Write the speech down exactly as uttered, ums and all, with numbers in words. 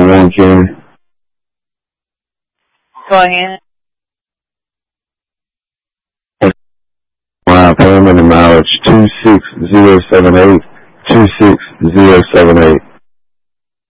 one, Kenny. Go ahead. My payment and mileage two six zero seven eight two six zero seven eight.